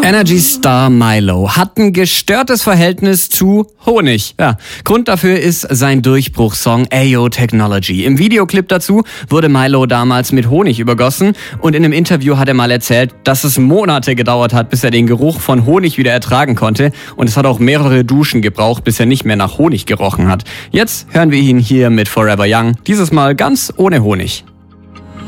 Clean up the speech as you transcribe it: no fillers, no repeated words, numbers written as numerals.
Energy-Star Milo hat ein gestörtes Verhältnis zu Honig. Ja, Grund dafür ist sein Durchbruchssong Ayo Technology. Im Videoclip dazu wurde Milo damals mit Honig übergossen und in einem Interview hat er mal erzählt, dass es Monate gedauert hat, bis er den Geruch von Honig wieder ertragen konnte und es hat auch mehrere Duschen gebraucht, bis er nicht mehr nach Honig gerochen hat. Jetzt hören wir ihn hier mit Forever Young, dieses Mal ganz ohne Honig.